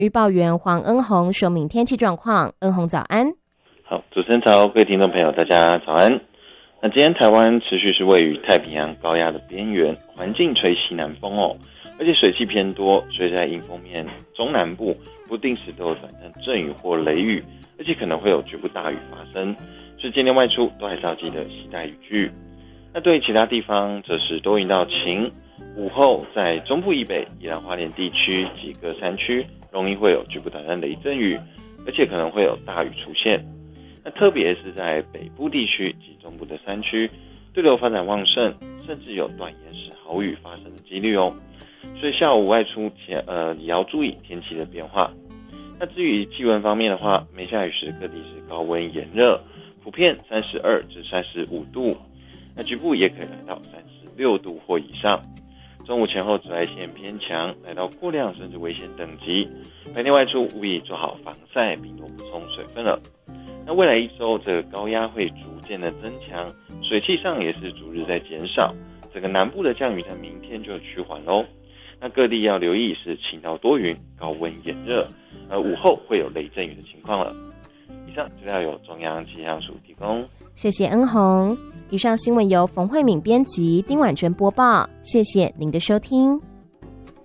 预报员黄恩宏说明天气状况。恩宏早安。 好，主持人早，各位听众朋友大家早安。那今天台湾持续是位于太平洋高压的边缘，环境吹西南风而且水汽偏多，所以在迎风面中南部不定时都有短暂阵雨或雷雨，而且可能会有局部大雨发生，所以今天外出都还是要记得携带雨具。那对于其他地方则是多云到晴，午后在中部以北、宜兰花莲地区几个山区容易会有局部短暂雷阵雨，而且可能会有大雨出现。那特别是在北部地区及中部的山区，对流发展旺盛，甚至有短延时豪雨发生的几率所以下午外出前也要注意天气的变化。那至于气温方面的话，没下雨时各地是高温炎热，普遍32至35度，那局部也可以来到36度或以上。中午前后紫外线偏强，来到过量甚至危险等级，白天外出务必做好防晒并多补充水分了。那未来一周这个高压会逐渐的增强，水汽上也是逐日在减少，整个南部的降雨在明天就趋缓咯。那各地要留意是晴到多云，高温炎热，午后会有雷阵雨的情况了。以上资料由中央气象署提供， 谢谢恩宏。以上新闻由冯慧敏编辑，丁婉娟播报，谢谢您的收听。